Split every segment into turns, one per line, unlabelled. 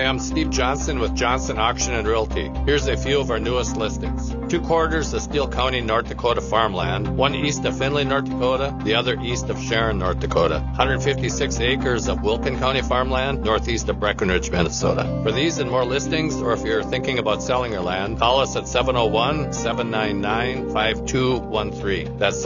I'm Steve Johnson with Johnson Auction and Realty. Here's a few of our newest listings. 2/4 of Steele County, North Dakota farmland, one east of Findlay, North Dakota, the other east of Sharon, North Dakota. 156 acres of Wilkin County farmland, northeast of Breckenridge, Minnesota. For these and more listings, or if you're thinking about selling your land, call us at 701-799-5213. That's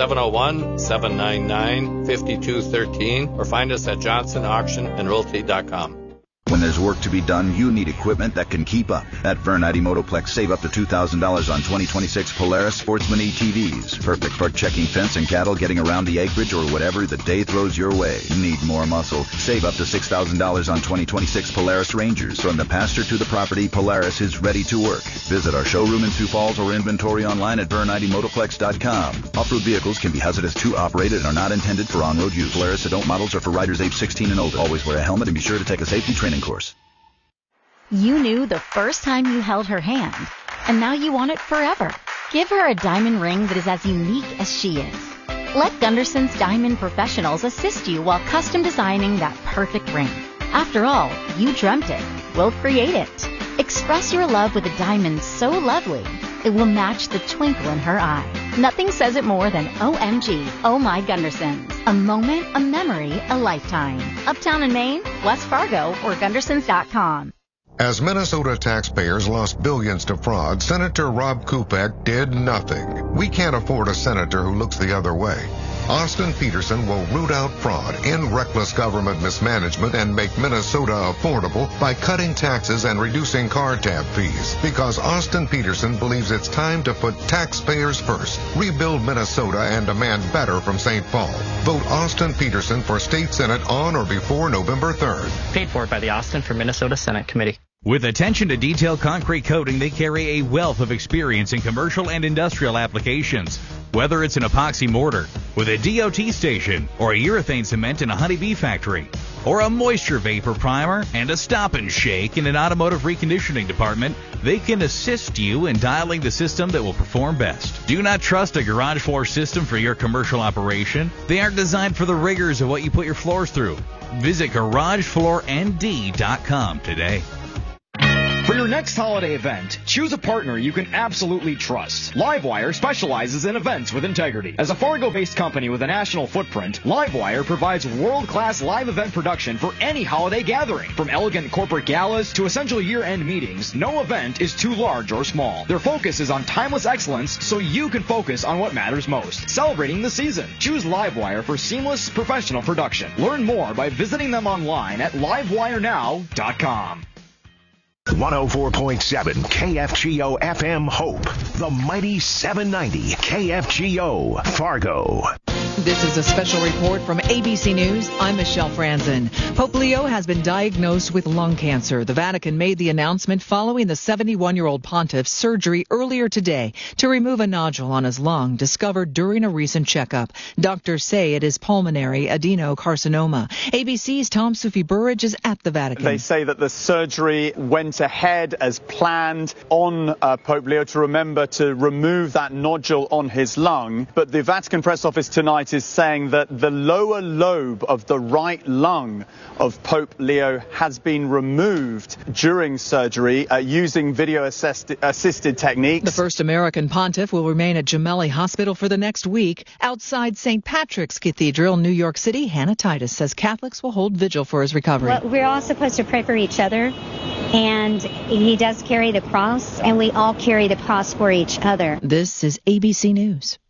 701-799-5213, or find us at johnsonauctionandrealty.com.
When there's work to be done, you need equipment that can keep up. At Vernite Motoplex, save up to $2,000 on 2026 Polaris Sportsman ETVs. Perfect for checking fence and cattle, getting around the acreage, or whatever the day throws your way. Need more muscle? Save up to $6,000 on 2026 Polaris Rangers. From the pasture to the property, Polaris is ready to work. Visit our showroom in Sioux Falls or inventory online at VerniteMotoplex.com. Off-road vehicles can be hazardous to operate and are not intended for on-road use. Polaris adult models are for riders age 16 and older. Always wear a helmet and be sure to take a safety training course.
You knew the first time you held her hand, and now you want it forever. Give her a diamond ring that is as unique as she is. Let Gunderson's Diamond Professionals assist you while custom designing that perfect ring. After all, you dreamt it. We'll create it. Express your love with a diamond so lovely, it will match the twinkle in her eye. Nothing says it more than OMG, Oh My Gundersons. A moment, a memory, a lifetime. Uptown in Maine, West Fargo, or Gundersons.com.
As Minnesota taxpayers lost billions to fraud, Senator Rob Kupek did nothing. We can't afford a senator who looks the other way. Austin Peterson will root out fraud, end reckless government mismanagement, and make Minnesota affordable by cutting taxes and reducing car tab fees. Because Austin Peterson believes it's time to put taxpayers first, rebuild Minnesota, and demand better from St. Paul. Vote Austin Peterson for State Senate on or before November 3rd.
Paid for by the Austin for Minnesota Senate Committee.
With attention to detailed concrete coating, they carry a wealth of experience in commercial and industrial applications. Whether it's an epoxy mortar with a DOT station, or a urethane cement in a honeybee factory, or a moisture vapor primer and a stop and shake in an automotive reconditioning department, they can assist you in dialing the system that will perform best. Do not trust a garage floor system for your commercial operation. They aren't designed for the rigors of what you put your floors through. Visit GarageFloorND.com today.
For your next holiday event, choose a partner you can absolutely trust. Livewire specializes in events with integrity. As a Fargo-based company with a national footprint, Livewire provides world-class live event production for any holiday gathering. From elegant corporate galas to essential year-end meetings, no event is too large or small. Their focus is on timeless excellence so you can focus on what matters most, celebrating the season. Choose Livewire for seamless professional production. Learn more by visiting them online at livewirenow.com.
104.7 KFGO FM Hope, the mighty 790 KFGO Fargo.
This is a special report from ABC News. I'm Michelle Franzen. Pope Leo has been diagnosed with lung cancer. The Vatican made the announcement following the 71-year-old pontiff's surgery earlier today to remove a nodule on his lung discovered during a recent checkup. Doctors say it is pulmonary adenocarcinoma. ABC's Tom Sufi Burridge is at the Vatican.
They say that the surgery went ahead as planned on Pope Leo to remove that nodule on his lung. But the Vatican press office tonight is saying that the lower lobe of the right lung of Pope Leo has been removed during surgery using video-assisted techniques.
The first American pontiff will remain at Gemelli Hospital for the next week. Outside St. Patrick's Cathedral, New York City, Hannah Titus says Catholics will hold vigil for his recovery.
Well, we're all supposed to pray for each other, and he does carry the cross, and we all carry the cross for each other.
This is ABC News.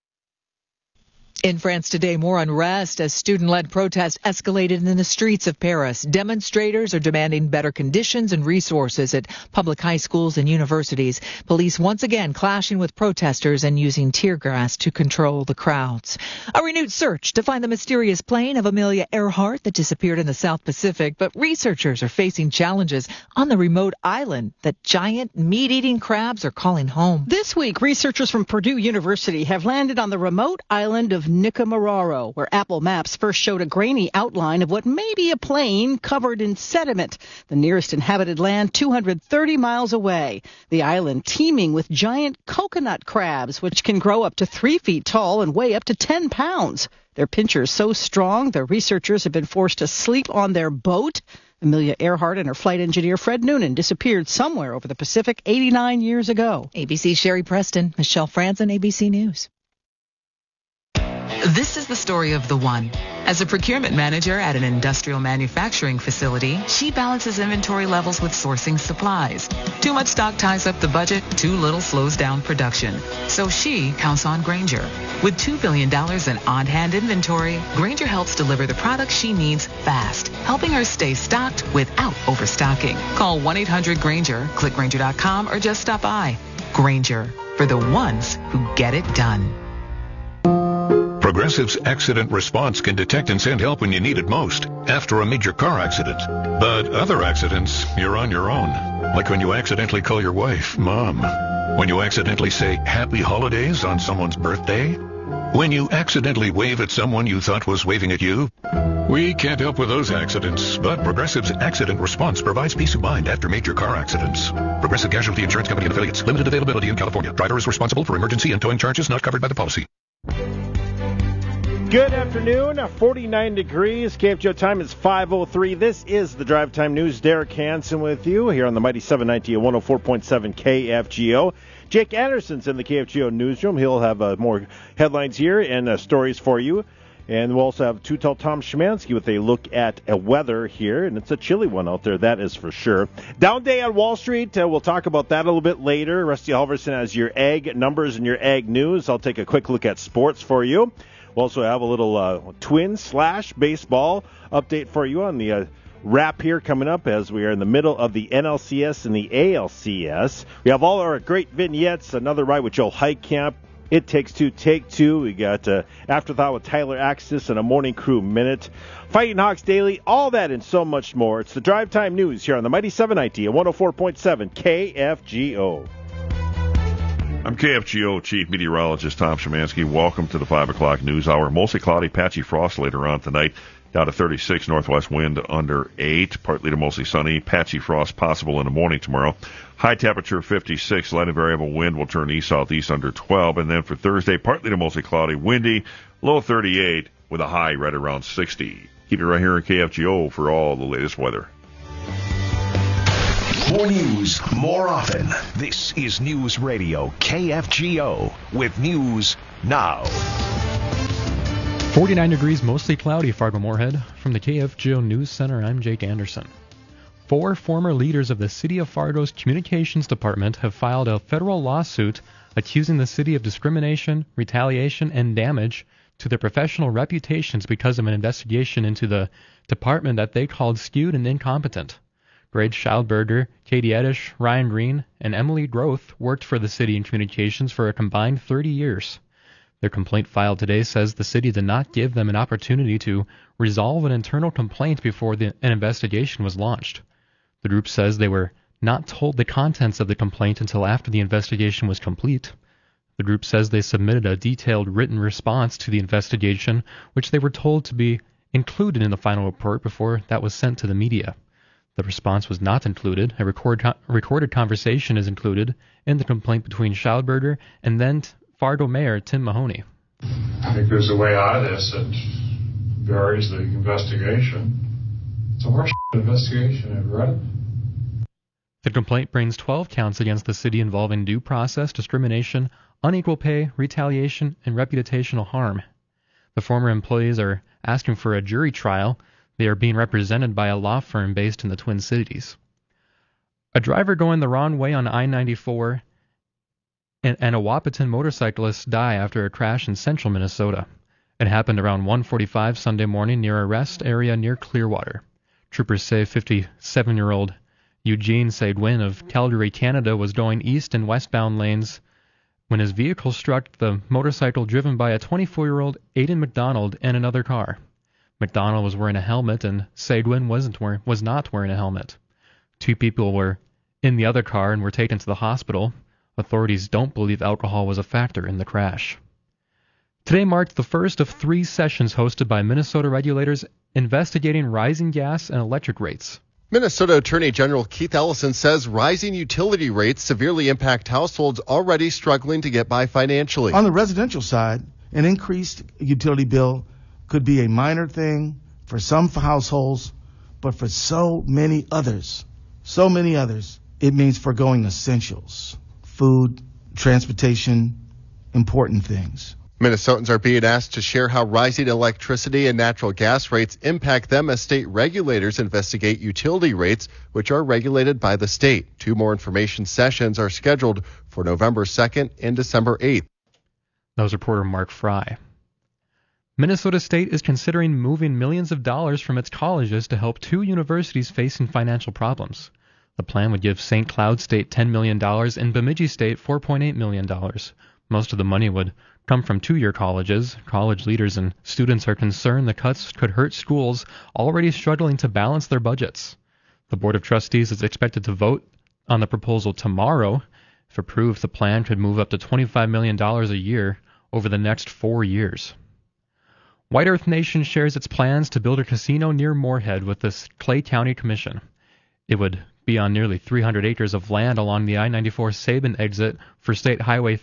In France today, more unrest as student-led protests escalated in the streets of Paris. Demonstrators are demanding better conditions and resources at public high schools and universities. Police once again clashing with protesters and using tear gas to control the crowds. A renewed search to find the mysterious plane of Amelia Earhart that disappeared in the South Pacific, but researchers are facing challenges on the remote island that giant meat-eating crabs are calling home.
This week, researchers from Purdue University have landed on the remote island of Nicomararo, where Apple Maps first showed a grainy outline of what may be a plane covered in sediment. The nearest inhabited land 230 miles away. The island teeming with giant coconut crabs, which can grow up to 3 feet tall and weigh up to 10 pounds. Their pincher is so strong, the researchers have been forced to sleep on their boat. Amelia Earhart and her flight engineer Fred Noonan disappeared somewhere over the Pacific 89 years ago.
ABC's Sherry Preston, Michelle Franzen, ABC News.
This is the story of the one. As a procurement manager at an industrial manufacturing facility, she balances inventory levels with sourcing supplies. Too much stock ties up the budget, too little slows down production. So she counts on Grainger. With $2 billion in on-hand inventory, Grainger helps deliver the products she needs fast, helping her stay stocked without overstocking. Call 1-800-GRAINGER, click Grainger.com, or just stop by. Grainger, for the ones who get it done.
Progressive's accident response can detect and send help when you need it most, after a major car accident. But other accidents, you're on your own. Like when you accidentally call your wife Mom. When you accidentally say Happy Holidays on someone's birthday. When you accidentally wave at someone you thought was waving at you. We can't help with those accidents, but Progressive's accident response provides peace of mind after major car accidents. Progressive Casualty Insurance Company and Affiliates. Limited availability in California. Driver is responsible for emergency and towing charges not covered by the policy.
Good afternoon, 49 degrees. KFGO time is 5:03. This is the Drive Time News. Derek Hansen with you here on the Mighty 790 at 104.7 KFGO. Jake Anderson's in the KFGO newsroom. He'll have more headlines here and stories for you. And we'll also have Two-Tall Tom Szymanski with a look at weather here. And it's a chilly one out there, that is for sure. Down day on Wall Street. We'll talk about that a little bit later. Rusty Halverson has your ag numbers and your ag news. I'll take a quick look at sports for you. We'll also have a little Twins/baseball update for you on the wrap here coming up as we are in the middle of the NLCS and the ALCS. We have all our great vignettes, another ride with Joe Heitkamp, It Takes Two, Take Two. We got Afterthought with Tyler Axis and a Morning Crew Minute. Fighting Hawks Daily, all that and so much more. It's the Drive Time News here on the Mighty 790 at 104.7 KFGO.
I'm KFGO Chief Meteorologist Tom Szymanski. Welcome to the 5 o'clock news hour. Mostly cloudy, patchy frost later on tonight. Down to 36, northwest wind under 8. Partly to mostly sunny, patchy frost possible in the morning tomorrow. High temperature 56, light and variable wind will turn east-southeast under 12. And then for Thursday, partly to mostly cloudy, windy, low 38 with a high right around 60. Keep it right here in KFGO for all the latest weather.
More news, more often. This is News Radio KFGO with News Now.
49 degrees, mostly cloudy, Fargo-Moorhead. From the KFGO News Center, I'm Jake Anderson. 4 former leaders of the City of Fargo's Communications Department have filed a federal lawsuit accusing the city of discrimination, retaliation, and damage to their professional reputations because of an investigation into the department that they called skewed and incompetent. Greg Schildberger, Katie Edish, Ryan Green, and Emily Groth worked for the city in communications for a combined 30 years. Their complaint filed today says the city did not give them an opportunity to resolve an internal complaint before an investigation was launched. The group says they were not told the contents of the complaint until after the investigation was complete. The group says they submitted a detailed written response to the investigation, which they were told to be included in the final report before that was sent to the media. The response was not included. A recorded conversation is included in the complaint between Schildberger and then Fargo Mayor Tim Mahoney.
I think there's a way out of this that varies the investigation. It's a horse investigation. Have you read it?
The complaint brings 12 counts against the city involving due process, discrimination, unequal pay, retaliation, and reputational harm. The former employees are asking for a jury trial. They are being represented by a law firm based in the Twin Cities. A driver going the wrong way on I-94 and a Wahpeton motorcyclist die after a crash in central Minnesota. It happened around 1:45 Sunday morning near a rest area near Clearwater. Troopers say 57-year-old Eugene Saidwin of Calgary, Canada, was going east and westbound lanes when his vehicle struck the motorcycle driven by a 24-year-old Aidan McDonald and another car. McDonald was wearing a helmet and Saidwin was not wearing a helmet. 2 people were in the other car and were taken to the hospital. Authorities don't believe alcohol was a factor in the crash. Today marked the first of 3 sessions hosted by Minnesota regulators investigating rising gas and electric rates.
Minnesota Attorney General Keith Ellison says rising utility rates severely impact households already struggling to get by financially.
On the residential side, an increased utility bill could be a minor thing for some households, but for so many others, it means foregoing essentials, food, transportation, important things.
Minnesotans are being asked to share how rising electricity and natural gas rates impact them as state regulators investigate utility rates, which are regulated by the state. 2 more information sessions are scheduled for November 2nd and December 8th.
That was reporter Mark Fry. Minnesota State is considering moving millions of dollars from its colleges to help 2 universities facing financial problems. The plan would give St. Cloud State $10 million and Bemidji State $4.8 million. Most of the money would come from 2-year colleges. College leaders and students are concerned the cuts could hurt schools already struggling to balance their budgets. The Board of Trustees is expected to vote on the proposal tomorrow. If approved, the plan could move up to $25 million a year over the next 4 years. White Earth Nation shares its plans to build a casino near Moorhead with the Clay County Commission. It would be on nearly 300 acres of land along the I-94 Sabin exit for State Highway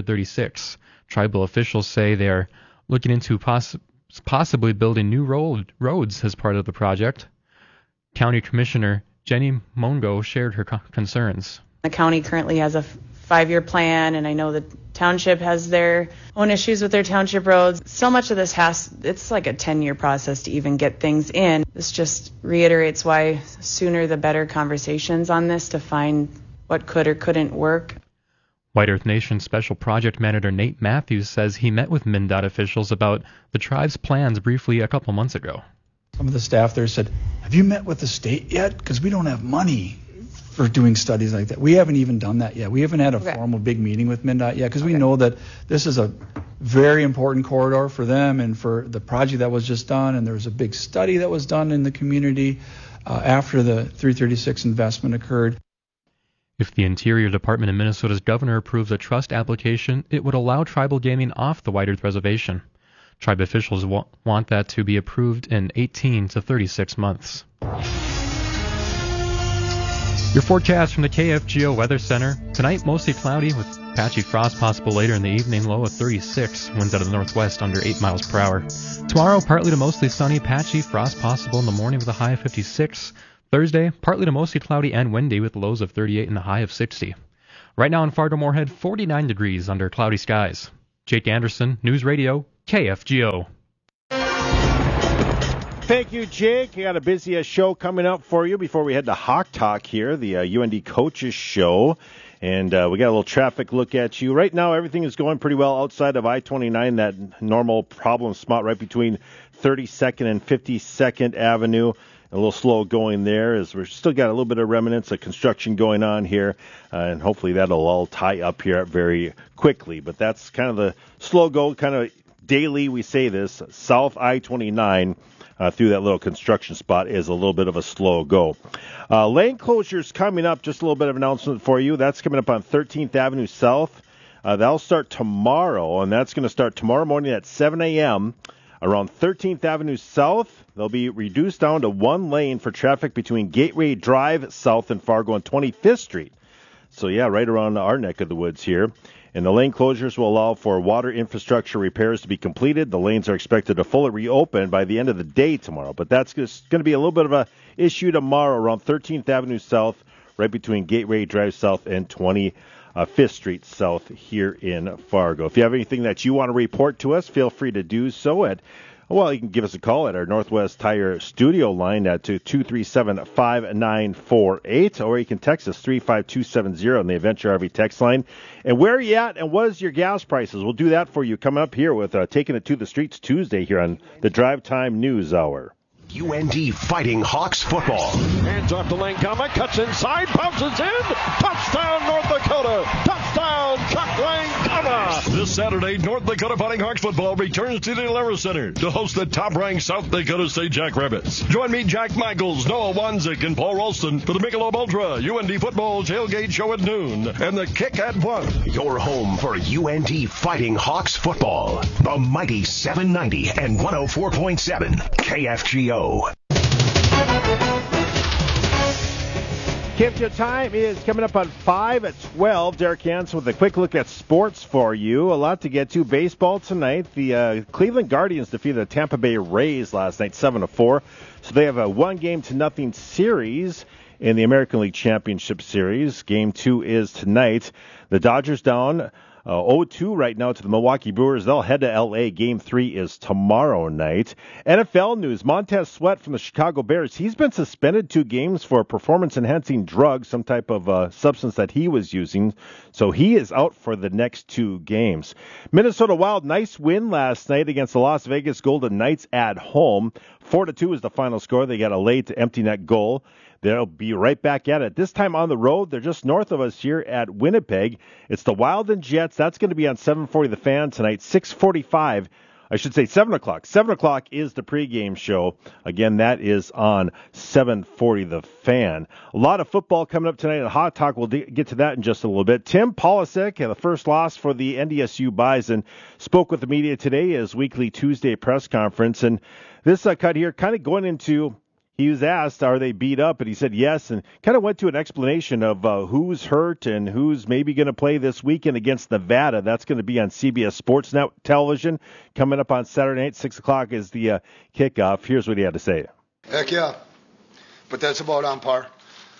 336. Tribal officials say they are looking into possibly building new roads as part of the project. County Commissioner Jenny Mongo shared her concerns.
The county currently has a 5-year plan, and I know the township has their own issues with their township roads. So much of this it's like a 10-year process to even get things in. This just reiterates why sooner the better conversations on this to find what could or couldn't work.
White Earth Nation Special Project Manager Nate Matthews says he met with MnDOT officials about the tribe's plans briefly a couple months ago.
Some of the staff there said, "Have you met with the state yet? Because we don't have money for doing studies like that." We haven't even done that yet. We haven't had a formal big meeting with MnDOT yet because we know that this is a very important corridor for them and for the project that was just done. And there was a big study that was done in the community after the 336 investment occurred.
If the Interior Department and Minnesota's governor approves a trust application, it would allow tribal gaming off the White Earth Reservation. Tribe officials want that to be approved in 18 to 36 months. Your forecast from the KFGO Weather Center. Tonight, mostly cloudy with patchy frost possible later in the evening, low of 36, winds out of the northwest under 8 miles per hour. Tomorrow, partly to mostly sunny, patchy, frost possible in the morning with a high of 56. Thursday, partly to mostly cloudy and windy with lows of 38 and a high of 60. Right now in Fargo-Moorhead, 49 degrees under cloudy skies. Jake Anderson, News Radio, KFGO.
Thank you, Jake. We got a busy show coming up for you before we head to Hawk Talk here, the UND Coaches Show. And we got a little traffic look at you. Right now, everything is going pretty well outside of I-29, that normal problem spot right between 32nd and 52nd Avenue. A little slow going there as we're still got a little bit of remnants of construction going on here, and hopefully that'll all tie up here very quickly. But that's kind of the slow go, kind of daily we say this. South I-29 through that little construction spot is a little bit of a slow go. Lane closures coming up, just a little bit of announcement for you. That's coming up on 13th Avenue South. That'll start tomorrow, and that's going to start tomorrow morning at 7 a.m. Around 13th Avenue South. They'll be reduced down to 1 lane for traffic between Gateway Drive South and Fargo and 25th Street. So, yeah, right around our neck of the woods here. And the lane closures will allow for water infrastructure repairs to be completed. The lanes are expected to fully reopen by the end of the day tomorrow. But that's just going to be a little bit of a issue tomorrow around 13th Avenue South, right between Gateway Drive South and 25th Street South here in Fargo. If you have anything that you want to report to us, feel free to do so at you can give us a call at our Northwest Tire studio line at 237-5948, or you can text us 35270 on the Adventure RV text line. And where are you at, and what is your gas prices? We'll do that for you coming up here with Taking It to the Streets Tuesday here on the Drive Time News Hour.
UND Fighting Hawks football.
Hands off to Lane Kama, cuts inside, bounces in. Touchdown, North Dakota. Touchdown, Chuck Lane Kama.
This Saturday, North Dakota Fighting Hawks football returns to the Alara Center to host the top-ranked South Dakota State Jackrabbits. Join me, Jack Michaels, Noah Wanzik, and Paul Ralston for the Michelob Ultra UND football tailgate show at noon and the kick at 1.
Your home for UND Fighting Hawks football. The mighty 790 and 104.7 KFGO.
KFGO time is coming up on 5 at 12. Derek Hansen with a quick look at sports for you. A lot to get to. Baseball tonight. The Cleveland Guardians defeated the Tampa Bay Rays last night 7-4. So they have a 1-0 series in the American League Championship Series. Game 2 is tonight. The Dodgers down 0-2 right now to the Milwaukee Brewers. They'll head to L.A. Game 3 is tomorrow night. NFL news. Montez Sweat from the Chicago Bears. He's been suspended 2 games for performance-enhancing drugs, some type of substance that he was using. So he is out for the next 2 games. Minnesota Wild, nice win last night against the Las Vegas Golden Knights at home. 4-2 is the final score. They got a late empty net goal. They'll be right back at it. This time on the road, they're just north of us here at Winnipeg. It's the Wild and Jets. That's going to be on 7:40 The Fan tonight. 6:45, I should say 7 o'clock. 7 o'clock is the pregame show. Again, that is on 7:40 The Fan. A lot of football coming up tonight at Hot Talk. We'll get to that in just a little bit. Tim Polasek, the first loss for the NDSU Bison, spoke with the media today at his weekly Tuesday press conference. And this cut here kind of going into... He was asked, are they beat up? And he said yes, and kind of went to an explanation of who's hurt and who's maybe going to play this weekend against Nevada. That's going to be on CBS Sports Net television. Coming up on Saturday night, 6 o'clock is the kickoff. Here's what he had to say.
Heck yeah, but that's about on par.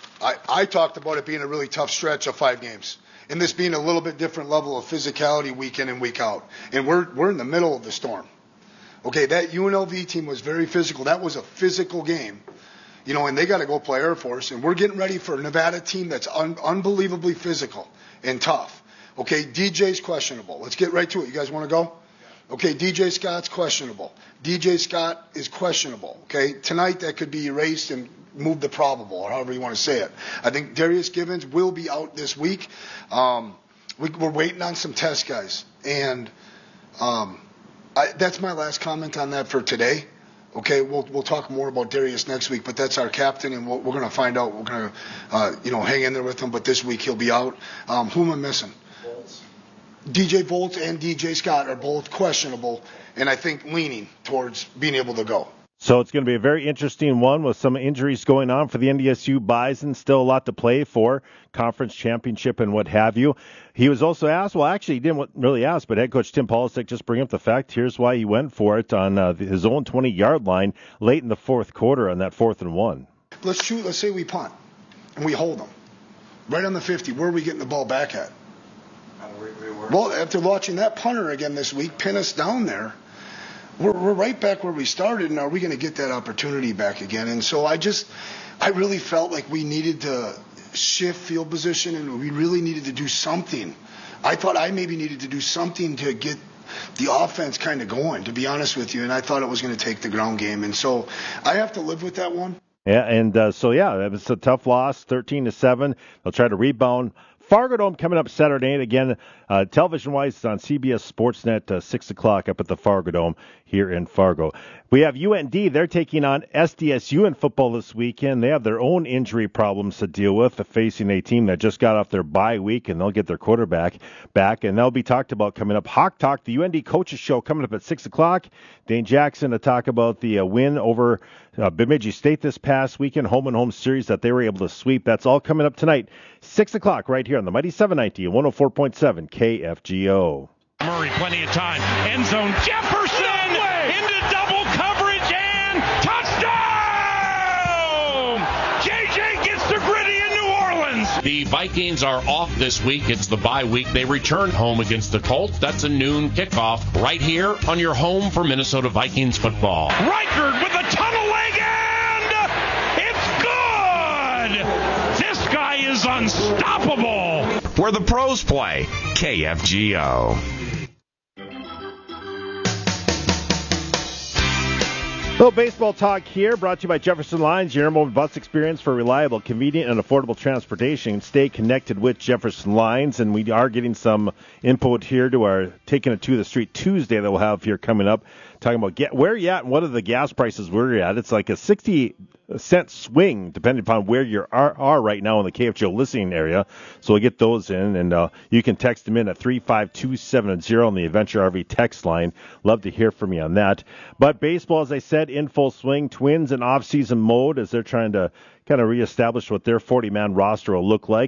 I talked about it being a really tough stretch of 5 games, and this being a little bit different level of physicality week in and week out. And we're in the middle of the storm. Okay, that UNLV team was very physical. That was a physical game, and they got to go play Air Force. And we're getting ready for a Nevada team that's unbelievably physical and tough. Okay, DJ's questionable. Let's get right to it. You guys want to go? Okay, DJ Scott's questionable. DJ Scott is questionable. Okay, tonight that could be erased and moved to probable, or however you want to say it. I think Darius Givens will be out this week. We're waiting on some test guys. And that's my last comment on that for today. Okay, we'll talk more about Darius next week, but that's our captain, and we're going to find out. We're going to hang in there with him. But this week he'll be out. Who am I missing? Volts. DJ Volts and DJ Scott are both questionable, and I think leaning towards being able to go.
So it's going to be a very interesting one with some injuries going on for the NDSU Bison. Still a lot to play for, conference championship and what have you. He was also asked, well, actually, he didn't really ask, but head coach Tim Polasek just bring up the fact, here's why he went for it on his own 20-yard line late in the fourth quarter on that 4th and 1.
Let's shoot. Let's say we punt, and we hold them. Right on the 50, where are we getting the ball back at? Well, after watching that punter again this week pin us down there, we're right back where we started, and are we going to get that opportunity back again? And so I really felt like we needed to shift field position, and we really needed to do something. I thought I maybe needed to do something to get the offense kind of going, to be honest with you, and I thought it was going to take the ground game. And so I have to live with that one. Yeah, and it was a tough loss, 13-7. They'll try to rebound. Fargo Dome coming up Saturday night. Again, television-wise, it's on CBS Sportsnet, 6 o'clock up at the Fargo Dome here in Fargo. We have UND. They're taking on SDSU in football this weekend. They have their own injury problems to deal with, facing a team that just got off their bye week, and they'll get their quarterback back. And they'll be talked about coming up. Hawk Talk, the UND Coaches Show, coming up at 6 o'clock. Dane Jackson to talk about the win over Bemidji State this past weekend, home-and-home series that they were able to sweep. That's all coming up tonight, 6 o'clock right here on the Mighty 790 and 104.7 KFGO.
Murray, plenty of time. End zone, Jefferson into double coverage and touchdown! JJ gets the Gritty in New Orleans. The Vikings are off this week. It's the bye week. They return home against the Colts. That's a noon kickoff right here on your home for Minnesota Vikings football. Reichard with a tunnel leg and it's good! This guy is unstoppable. Where the pros play, KFGO.
Little baseball talk here, brought to you by Jefferson Lines, your number one bus experience for reliable, convenient, and affordable transportation. Stay connected with Jefferson Lines, and we are getting some input here to our Taking It to the Street Tuesday that we'll have here coming up, talking about where you're at and what are the gas prices we're at. It's like a 60-cent swing, depending upon where you are right now in the KFGO listening area. So we'll get those in, and you can text them in at 35270 on the Adventure RV text line. Love to hear from you on that. But baseball, as I said, in full swing. Twins in off-season mode as they're trying to kind of reestablish what their 40-man roster will look like.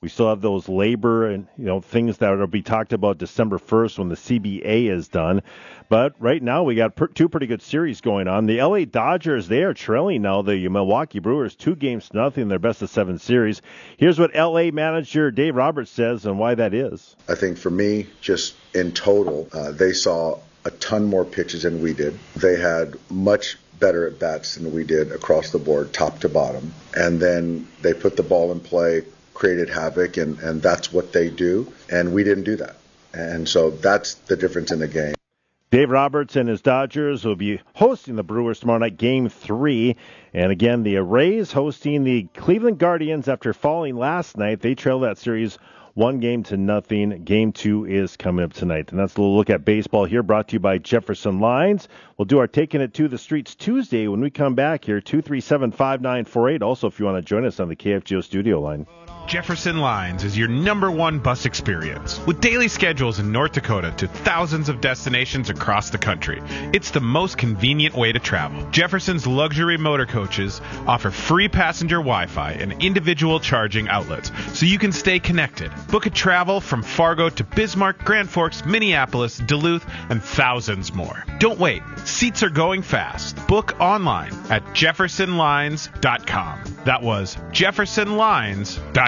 We still have those labor and things that will be talked about December 1st when the CBA is done. But right now we got two pretty good series going on. The LA Dodgers, they are trailing now the Milwaukee Brewers 2-0, their best of 7 series. Here's what LA manager Dave Roberts says and why that is.
I think for me, just in total, they saw a ton more pitches than we did. They had much better at bats than we did across the board, top to bottom. And then they put the ball in play, created havoc, and that's what they do. And we didn't do that. And so that's the difference in the game.
Dave Roberts and his Dodgers will be hosting the Brewers tomorrow night, Game 3. And again, the Rays hosting the Cleveland Guardians after falling last night. They trail that series 1-0. Game 2 is coming up tonight. And that's a little look at baseball here, brought to you by Jefferson Lines. We'll do our Taking It to the Streets Tuesday when we come back here, 237-5948. Also, if you want to join us on the KFGO studio line.
Jefferson Lines is your #1 bus experience. With daily schedules in North Dakota to thousands of destinations across the country, it's the most convenient way to travel. Jefferson's luxury motor coaches offer free passenger Wi-Fi and individual charging outlets, so you can stay connected. Book a travel from Fargo to Bismarck, Grand Forks, Minneapolis, Duluth, and thousands more. Don't wait. Seats are going fast. Book online at jeffersonlines.com. That was jeffersonlines.com.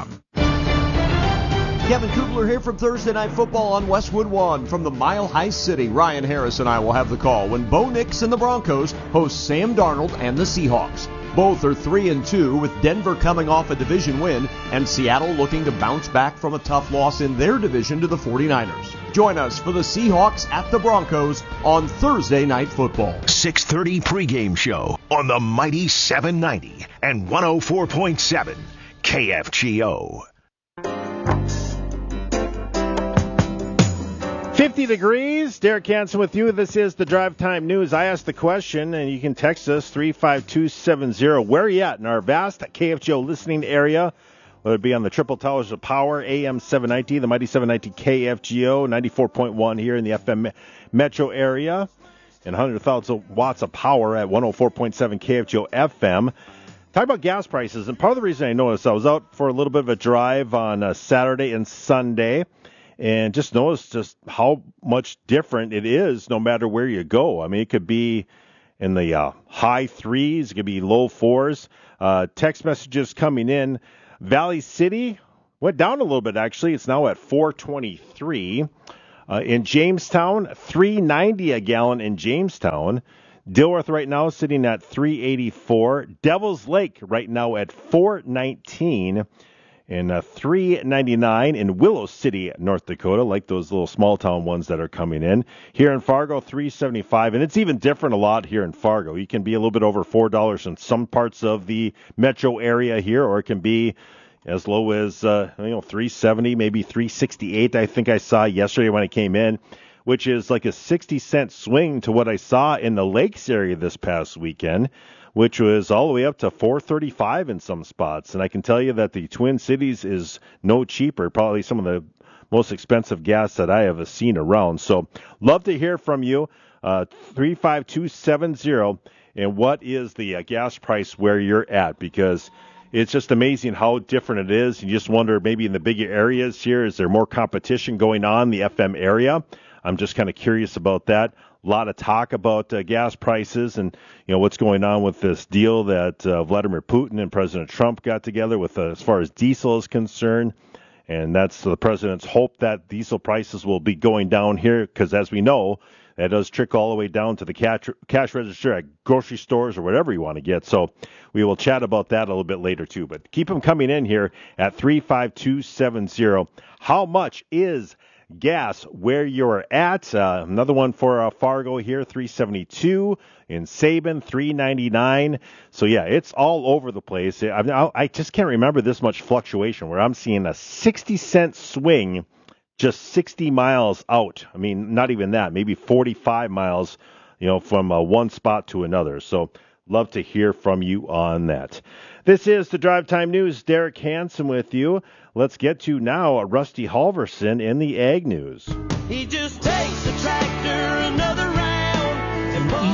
Kevin Kugler here from Thursday Night Football on Westwood One. From the Mile High City, Ryan Harris and I will have the call when Bo Nix and the Broncos host Sam Darnold and the Seahawks. Both are 3-2, with Denver coming off a division win and Seattle looking to bounce back from a tough loss in their division to the 49ers. Join us for the Seahawks at the Broncos on Thursday Night Football.
6:30 pregame show on the mighty 790 and 104.7 KFGO.
50 degrees. Derek Hansen with you. This is the Drive Time News. I asked the question, and you can text us 35270. Where are you at in our vast KFGO listening area? Whether it be on the Triple Towers of Power, AM 790, the mighty 790 KFGO, 94.1 here in the FM metro area, and 100,000 watts of power at 104.7 KFGO FM. Talk about gas prices, and part of the reason I noticed, I was out for a little bit of a drive on Saturday and Sunday, and just noticed just how much different it is no matter where you go. I mean, it could be in the high 3s, it could be low 4s. Text messages coming in. Valley City went down a little bit, actually. It's now at $4.23. In Jamestown, $3.90 a gallon in Jamestown. Dilworth right now sitting at $3.84. Devil's Lake right now at $4.19. And $3.99 in Willow City, North Dakota, like those little small town ones that are coming in. Here in Fargo, $3.75. And it's even different a lot here in Fargo. You can be a little bit over $4 in some parts of the metro area here, or it can be as low as $3.70, maybe $3.68. I think I saw yesterday when I came in, which is like a 60-cent swing to what I saw in the Lakes area this past weekend, which was all the way up to $4.35 in some spots. And I can tell you that the Twin Cities is no cheaper, probably some of the most expensive gas that I have seen around. So love to hear from you, 35270, and what is the gas price where you're at, because it's just amazing how different it is. You just wonder, maybe in the bigger areas here, is there more competition going on in the FM area? I'm just kind of curious about that. A lot of talk about gas prices and what's going on with this deal that Vladimir Putin and President Trump got together with as far as diesel is concerned. And that's the president's hope that diesel prices will be going down here, because as we know, that does trickle all the way down to the cash register at grocery stores or whatever you want to get. So we will chat about that a little bit later too. But keep them coming in here at 35270. How much is gas where you're at? Another one for Fargo here, $3.72. In Sabin, $3.99. So yeah, it's all over the place. I just can't remember this much fluctuation where I'm seeing a 60-cent swing just 60 miles out. I mean, not even that, maybe 45 miles, from one spot to another. So love to hear from you on that. This is the Drive Time News. Derek Hansen with you. Let's get to now Rusty Halverson in the Ag News.
He just takes the tractor another round and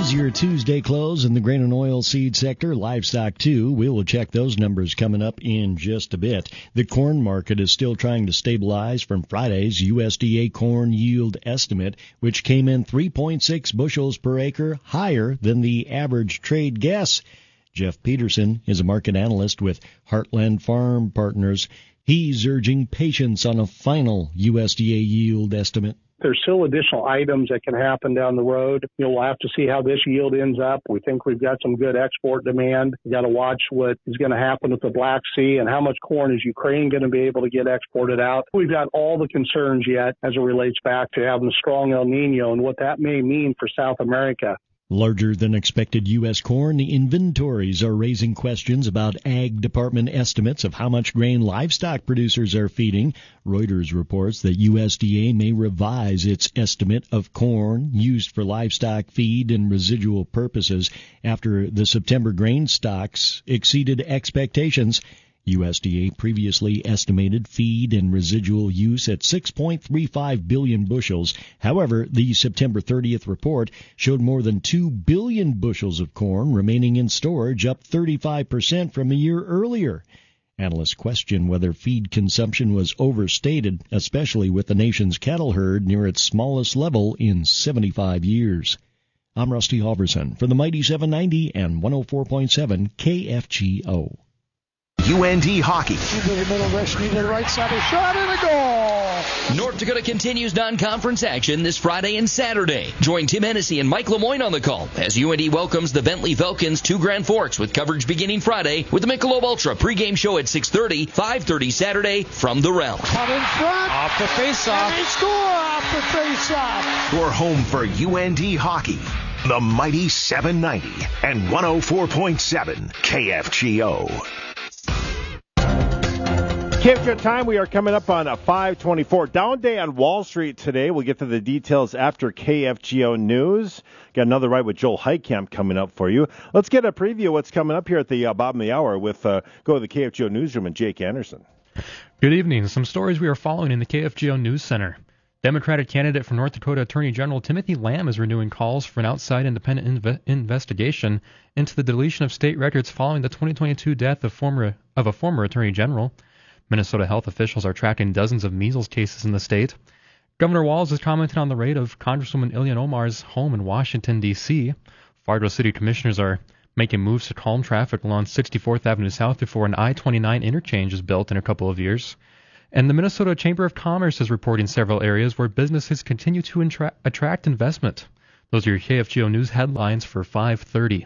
Easier Tuesday close in the grain and oil seed sector, livestock too. We will check those numbers coming up in just a bit. The corn market is still trying to stabilize from Friday's USDA corn yield estimate, which came in 3.6 bushels per acre higher than the average trade guess. Jeff Peterson is a market analyst with Heartland Farm Partners. He's urging patience on a final USDA yield estimate.
There's still additional items that can happen down the road. We'll have to see how this yield ends up. We think we've got some good export demand. We've got to watch what is going to happen with the Black Sea and how much corn is Ukraine going to be able to get exported out. We've got all the concerns yet as it relates back to having a strong El Nino and what that may mean for South America.
Larger than expected U.S. corn inventories are raising questions about Ag Department estimates of how much grain livestock producers are feeding. Reuters reports that USDA may revise its estimate of corn used for livestock feed and residual purposes after the September grain stocks exceeded expectations. USDA previously estimated feed and residual use at 6.35 billion bushels. However, the September 30th report showed more than 2 billion bushels of corn remaining in storage, up 35% from a year earlier. Analysts question whether feed consumption was overstated, especially with the nation's cattle herd near its smallest level in 75 years. I'm Rusty Halverson for the Mighty 790 and 104.7 KFGO.
UND Hockey.
Into the middle, Reschke to the right side, a shot and a goal!
North Dakota continues non-conference action this Friday and Saturday. Join Tim Hennessy and Mike Lemoyne on the call as UND welcomes the Bentley Falcons to Grand Forks with coverage beginning Friday with the Michelob Ultra pregame show at 6:30, 5:30 Saturday from the Realm.
Cut in front.
Off the face-off.
And they score off the face-off.
Your home for UND Hockey. The Mighty 790 and 104.7 KFGO.
KFGO time, we are coming up on a 5:24. Down day on Wall Street today. We'll get to the details after KFGO News. Got another ride with Joel Heitkamp coming up for you. Let's get a preview of what's coming up here at the bottom of the hour with go to the KFGO Newsroom and Jake Anderson.
Good evening. Some stories we are following in the KFGO News Center. Democratic candidate for North Dakota Attorney General Timothy Lamb is renewing calls for an outside independent investigation into the deletion of state records following the 2022 death of a former Attorney General. Minnesota health officials are tracking dozens of measles cases in the state. Governor Walz has commented on the raid of Congresswoman Ilhan Omar's home in Washington, D.C. Fargo City commissioners are making moves to calm traffic along 64th Avenue South before an I-29 interchange is built in a couple of years. And the Minnesota Chamber of Commerce is reporting several areas where businesses continue to attract investment. Those are your KFGO News headlines for 5:30.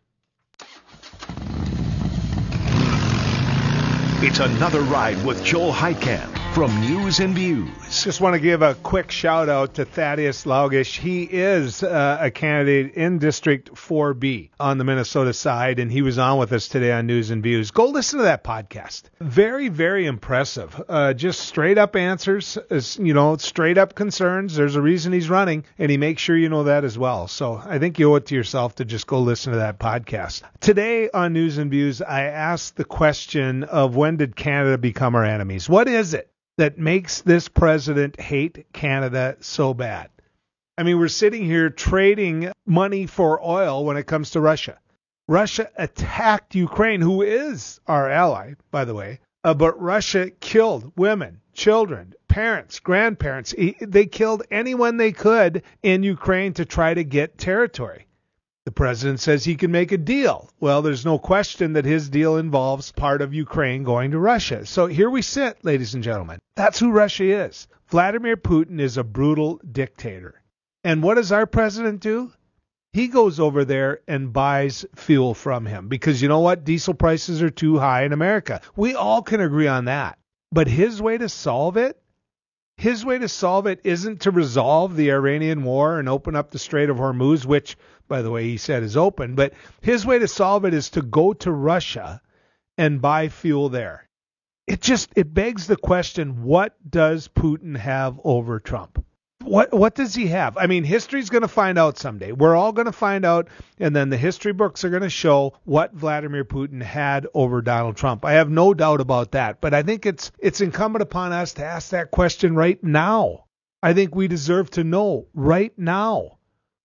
It's another ride with Joel Heitkamp from News and Views.
Just want to give a quick shout out to Thaddeus Laugish. He is a candidate in District 4B on the Minnesota side, and he was on with us today on News and Views. Go listen to that podcast. Very, very impressive. Just straight up answers, straight up concerns. There's a reason he's running, and he makes sure you know that as well. So I think you owe it to yourself to just go listen to that podcast. Today on News and Views, I asked the question of when did Canada become our enemies? What is it that makes this president hate Canada so bad? I mean, we're sitting here trading money for oil when it comes to Russia. Russia attacked Ukraine, who is our ally, by the way, but Russia killed women, children, parents, grandparents. They killed anyone they could in Ukraine to try to get territory. The president says he can make a deal. Well, there's no question that his deal involves part of Ukraine going to Russia. So here we sit, ladies and gentlemen. That's who Russia is. Vladimir Putin is a brutal dictator. And what does our president do? He goes over there and buys fuel from him because you know what? Diesel prices are too high in America. We all can agree on that. But his way to solve it isn't to resolve the Iranian war and open up the Strait of Hormuz, which, by the way, he said is open. But his way to solve it is to go to Russia and buy fuel there. It begs the question, what does Putin have over Trump? What does he have? I mean, history's going to find out someday. We're all going to find out, and then the history books are going to show what Vladimir Putin had over Donald Trump. I have no doubt about that, but I think it's incumbent upon us to ask that question right now. I think we deserve to know right now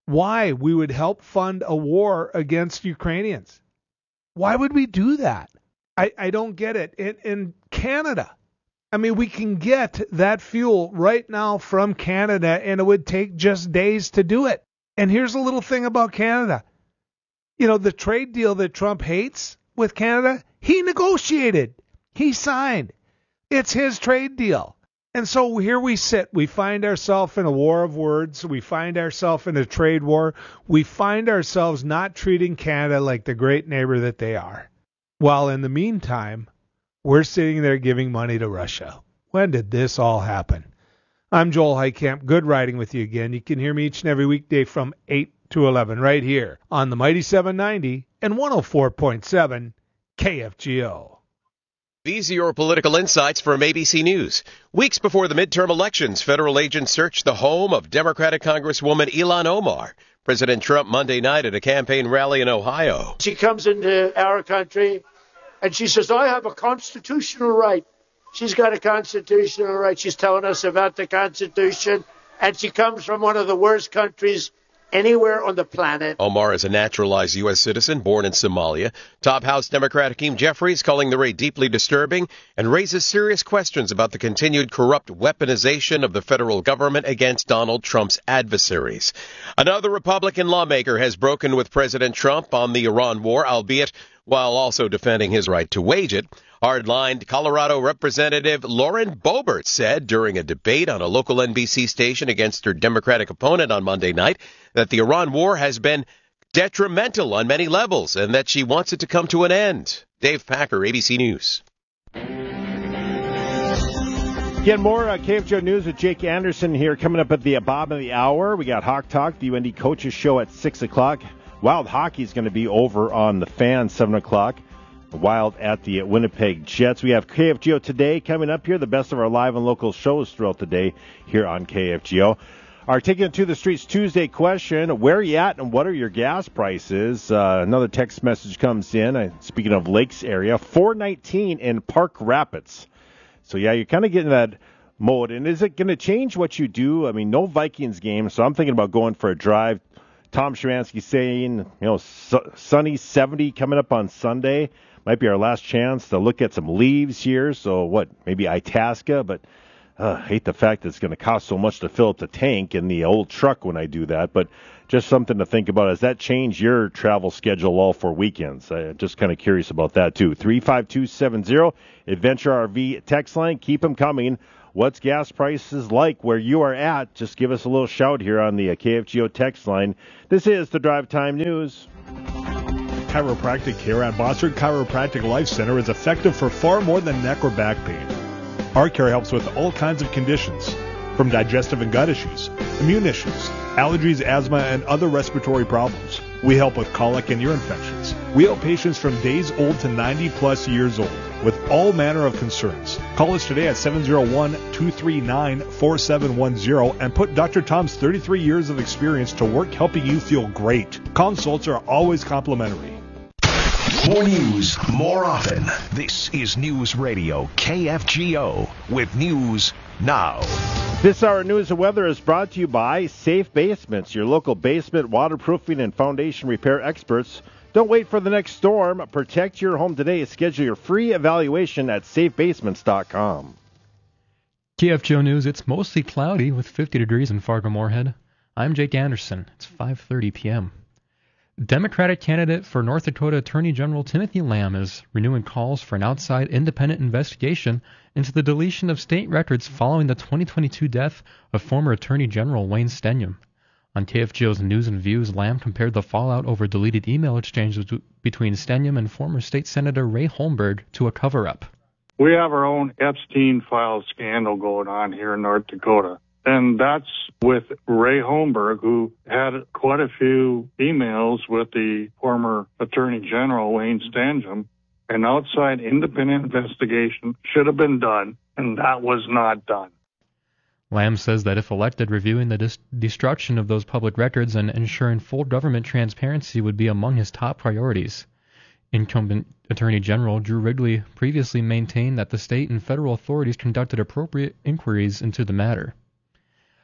why we would help fund a war against Ukrainians. Why would we do that? I don't get it. In Canada, I mean, we can get that fuel right now from Canada, and it would take just days to do it. And here's a little thing about Canada. You know, the trade deal that Trump hates with Canada, he negotiated. He signed. It's his trade deal. And so here we sit. We find ourselves in a war of words. We find ourselves in a trade war. We find ourselves not treating Canada like the great neighbor that they are. While in the meantime, we're sitting there giving money to Russia. When did this all happen? I'm Joel Heitkamp. Good riding with you again. You can hear me each and every weekday from 8 to 11 right here on the Mighty 790 and 104.7 KFGO.
These are your political insights from ABC News. Weeks before the midterm elections, federal agents searched the home of Democratic Congresswoman Ilhan Omar. President Trump Monday night at a campaign rally in Ohio.
She comes into our country and she says, I have a constitutional right. She's got a constitutional right. She's telling us about the Constitution. And she comes from one of the worst countries anywhere on the planet.
Omar is a naturalized U.S. citizen born in Somalia. Top House Democrat Hakeem Jeffries calling the raid deeply disturbing and raises serious questions about the continued corrupt weaponization of the federal government against Donald Trump's adversaries. Another Republican lawmaker has broken with President Trump on the Iran war, albeit while also defending his right to wage it. Hard-lined Colorado Representative Lauren Boebert said during a debate on a local NBC station against her Democratic opponent on Monday night that the Iran war has been detrimental on many levels and that she wants it to come to an end. Dave Packer, ABC News.
Again, more KFGO News with Jake Anderson here coming up at the bottom of the hour. We got Hawk Talk, the UND Coaches Show at 6 o'clock. Wild Hockey is going to be over on the Fan, 7 o'clock. Wild at the Winnipeg Jets. We have KFGO Today coming up here, the best of our live and local shows throughout the day here on KFGO. Our Taking It to the Streets Tuesday question, where are you at and what are your gas prices? Another text message comes in, speaking of Lakes area, 419 in Park Rapids. So, yeah, you're kind of getting that mode. And is it going to change what you do? I mean, no Vikings game, so I'm thinking about going for a drive. Tom Sharansky saying, sunny 70 coming up on Sunday. Might be our last chance to look at some leaves here. So maybe Itasca, but I hate the fact that it's going to cost so much to fill up the tank in the old truck when I do that. But just something to think about. Has that changed your travel schedule all for weekends? I'm just kind of curious about that, too. 35270, Adventure RV text line. Keep them coming. What's gas prices like where you are at? Just give us a little shout here on the KFGO text line. This is the Drive Time News.
Chiropractic care at Bossard Chiropractic Life Center is effective for far more than neck or back pain. Our care helps with all kinds of conditions, from digestive and gut issues, immune issues, allergies, asthma, and other respiratory problems. We help with colic and ear infections. We help patients from days old to 90-plus years old with all manner of concerns. Call us today at 701-239-4710 and put Dr. Tom's 33 years of experience to work helping you feel great. Consults are always complimentary.
More news, more often. This is News Radio KFGO with News Now.
This hour news and weather is brought to you by Safe Basements, your local basement waterproofing and foundation repair experts. Don't wait for the next storm. Protect your home today. Schedule your free evaluation at safebasements.com.
KFGO News, it's mostly cloudy with 50 degrees in Fargo-Moorhead. I'm Jake Anderson. It's 5:30 p.m. Democratic candidate for North Dakota Attorney General Timothy Lamb is renewing calls for an outside independent investigation into the deletion of state records following the 2022 death of former Attorney General Wayne Stenyum. On KFGO's News and Views, Lamb compared the fallout over deleted email exchanges between Stenyum and former state senator Ray Holmberg to a cover-up.
We have our own Epstein file scandal going on here in North Dakota. And that's with Ray Holmberg, who had quite a few emails with the former Attorney General, Wayne Stenyum. An outside independent investigation should have been done, and that was not done.
Lamb says that if elected, reviewing the destruction of those public records and ensuring full government transparency would be among his top priorities. Incumbent Attorney General Drew Wrigley previously maintained that the state and federal authorities conducted appropriate inquiries into the matter.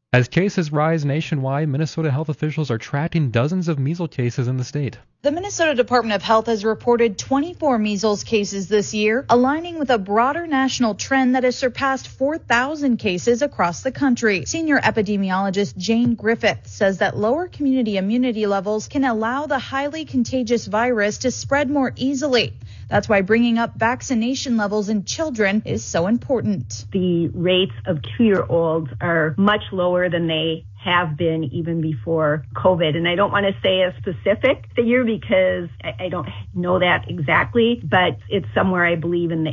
As cases rise nationwide, Minnesota health officials are tracking dozens of measles cases in the state.
The Minnesota Department of Health has reported 24 measles cases this year, aligning with a broader national trend that has surpassed 4,000 cases across the country. Senior epidemiologist Jane Griffith says that lower community immunity levels can allow the highly contagious virus to spread more easily. That's why bringing up vaccination levels in children is so important.
The rates of 2-year-olds are much lower than they have been even before COVID. And I don't want to say a specific figure because I don't know that exactly, but it's somewhere, I believe, in the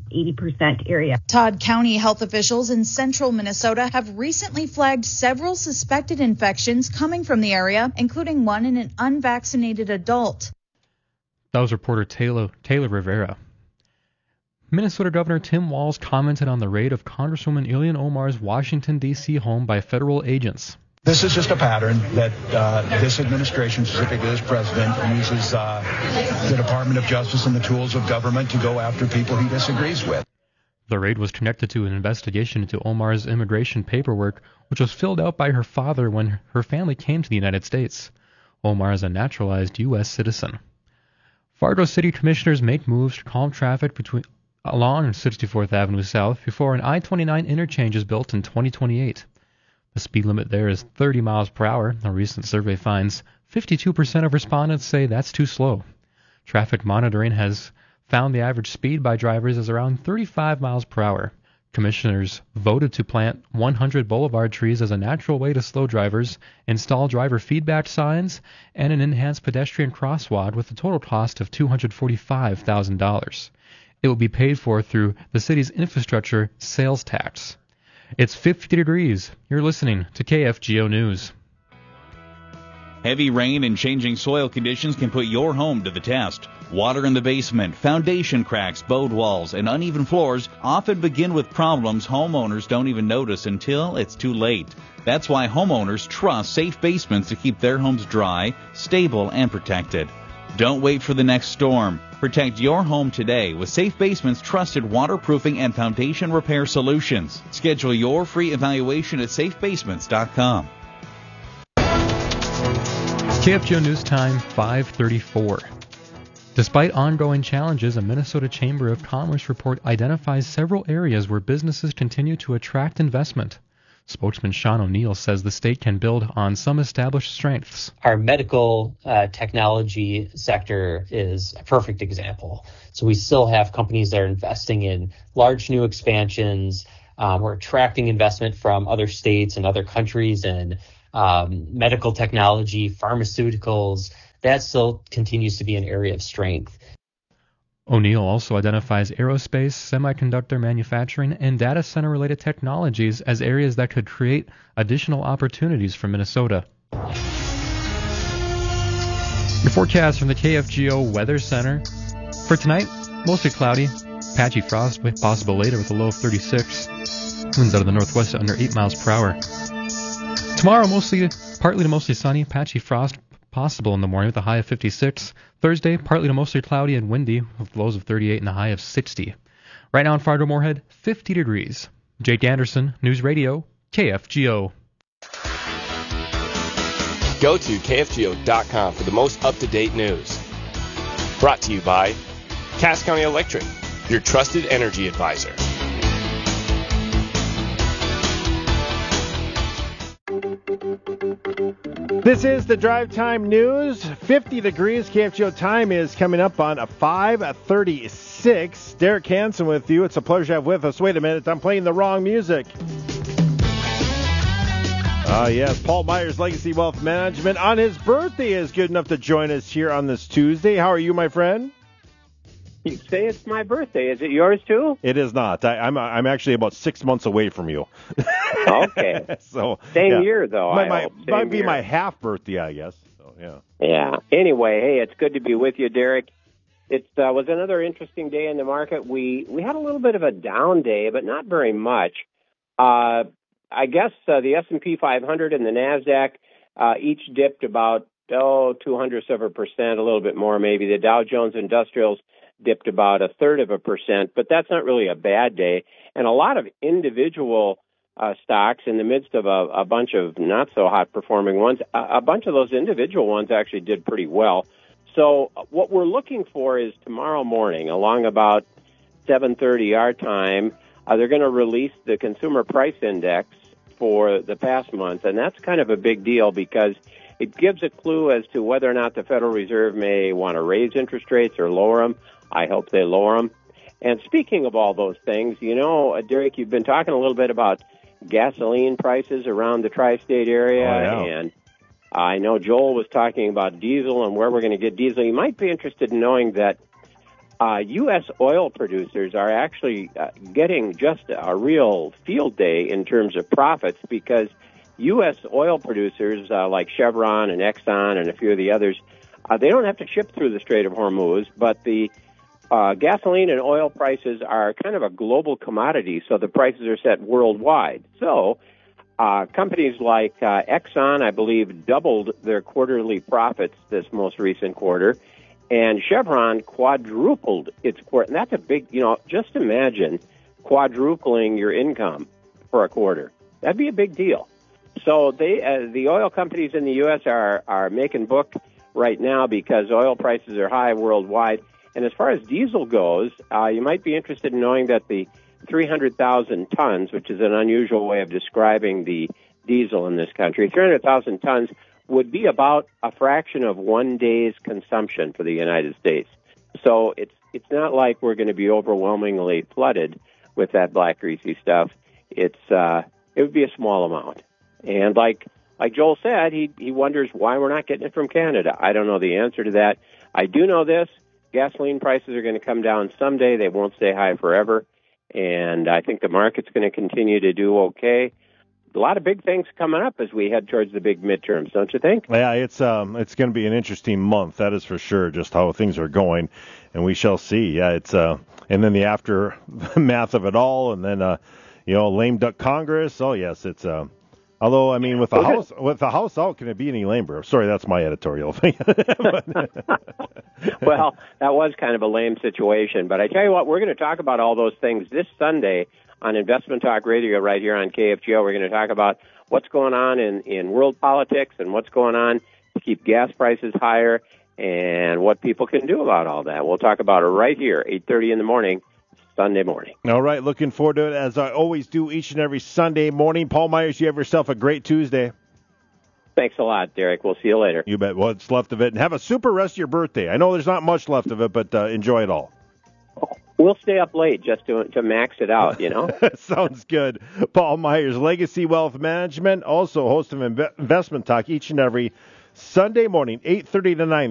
80% area.
Todd County health officials in central Minnesota have recently flagged several suspected infections coming from the area, including one in an unvaccinated adult.
That was reporter Taylor Rivera. Minnesota Governor Tim Walz commented on the raid of Congresswoman Ilhan Omar's Washington, D.C. home by federal agents.
This is just a pattern that this administration, specifically this president, uses the Department of Justice and the tools of government to go after people he disagrees with.
The raid was connected to an investigation into Omar's immigration paperwork, which was filled out by her father when her family came to the United States. Omar is a naturalized U.S. citizen. Fargo City Commissioners make moves to calm traffic along 64th Avenue South before an I-29 interchange is built in 2028. The speed limit there is 30 miles per hour. A recent survey finds 52% of respondents say that's too slow. Traffic monitoring has found the average speed by drivers is around 35 miles per hour. Commissioners voted to plant 100 boulevard trees as a natural way to slow drivers, install driver feedback signs, and an enhanced pedestrian crosswalk with a total cost of $245,000. It will be paid for through the city's infrastructure sales tax. It's 50 degrees. You're listening to KFGO News.
Heavy rain and changing soil conditions can put your home to the test. Water in the basement, foundation cracks, bowed walls, and uneven floors often begin with problems homeowners don't even notice until it's too late. That's why homeowners trust Safe Basements to keep their homes dry, stable, and protected. Don't wait for the next storm. Protect your home today with Safe Basements' trusted waterproofing and foundation repair solutions. Schedule your free evaluation at safebasements.com.
KFGO News Time, 5:34. Despite ongoing challenges, a Minnesota Chamber of Commerce report identifies several areas where businesses continue to attract investment. Spokesman Sean O'Neill says the state can build on some established strengths.
Our medical technology sector is a perfect example. So we still have companies that are investing in large new expansions. We're attracting investment from other states and other countries and medical technology, pharmaceuticals. That still continues to be an area of strength.
O'Neill also identifies aerospace, semiconductor manufacturing, and data center-related technologies as areas that could create additional opportunities for Minnesota. Your forecast from the KFGO Weather Center. For tonight, mostly cloudy, patchy frost, possible later with a low of 36. Winds out of the northwest at under 8 miles per hour. Tomorrow, partly to mostly sunny, patchy frost possible in the morning with a high of 56. Thursday, partly to mostly cloudy and windy with lows of 38 and a high of 60. Right now in Fargo-Moorhead, 50 degrees. Jake Anderson, News Radio, KFGO.
Go to KFGO.com for the most up-to-date news. Brought to you by Cass County Electric, your trusted energy advisor.
This is the Drive Time News. 50 degrees. KFGO time is coming up on a 5:36. Derek Hansen with you. It's a pleasure to have with us. Wait a minute, I'm playing the wrong music. Yes, Paul Myers, Legacy Wealth Management, on his birthday is good enough to join us here on this Tuesday. How are you, my friend?
You say it's my birthday. Is it yours too?
It is not. I'm actually about 6 months away from you.
Okay.
So
same year though.
Might be my half birthday, I guess. So yeah.
Yeah. Anyway, hey, it's good to be with you, Derek. It was another interesting day in the market. We had a little bit of a down day, but not very much. I guess the S&P 500 and the Nasdaq each dipped about 0.02%, a little bit more maybe. The Dow Jones Industrials dipped about 0.33%, but that's not really a bad day. And a lot of individual stocks in the midst of a bunch of not so hot performing ones. A bunch of those individual ones actually did pretty well. So what we're looking for is tomorrow morning, along about 7:30 our time, they're going to release the consumer price index for the past month, and that's kind of a big deal because it gives a clue as to whether or not the Federal Reserve may want to raise interest rates or lower them. I hope they lower them. And speaking of all those things, Derek, you've been talking a little bit about gasoline prices around the tri-state area, and I know Joel was talking about diesel and where we're going to get diesel. You might be interested in knowing that U.S. oil producers are actually getting just a real field day in terms of profits because U.S. oil producers like Chevron and Exxon and a few of the others, they don't have to ship through the Strait of Hormuz, but the gasoline and oil prices are kind of a global commodity, so the prices are set worldwide. So companies like Exxon, I believe, doubled their quarterly profits this most recent quarter, and Chevron quadrupled its quarter. And that's a big, just imagine quadrupling your income for a quarter. That'd be a big deal. So the oil companies in the U.S. are making book right now because oil prices are high worldwide. And as far as diesel goes, you might be interested in knowing that the 300,000 tons, which is an unusual way of describing the diesel in this country, 300,000 tons would be about a fraction of 1 day's consumption for the United States. So it's not like we're going to be overwhelmingly flooded with that black greasy stuff. It would be a small amount. And like Joel said, he wonders why we're not getting it from Canada. I don't know the answer to that. I do know this. Gasoline prices are going to come down someday. They won't stay high forever. And I think the market's going to continue to do okay. A lot of big things coming up as we head towards the big midterms, don't you think?
Yeah, it's going to be an interesting month, that is for sure, just how things are going, and we shall see. Yeah, it's and then the aftermath of it all, and then lame duck Congress. Oh yes, it's although I mean with the house out, can it be any lamer? Sorry, that's my editorial thing.
Well, that was kind of a lame situation, but I tell you what, we're going to talk about all those things this Sunday on Investment Talk Radio right here on KFGO. We're going to talk about what's going on in world politics and what's going on to keep gas prices higher and what people can do about all that. We'll talk about it right here, 8:30 in the morning, Sunday morning.
All right, looking forward to it as I always do each and every Sunday morning. Paul Myers, you have yourself a great Tuesday.
Thanks a lot, Derek. We'll see you later.
You bet. What's left of it. And have a super rest of your birthday. I know there's not much left of it, but enjoy it all.
We'll stay up late just to max it out,
Sounds good. Paul Myers, Legacy Wealth Management, also host of Investment Talk each and every Sunday morning, 8:30 to 9.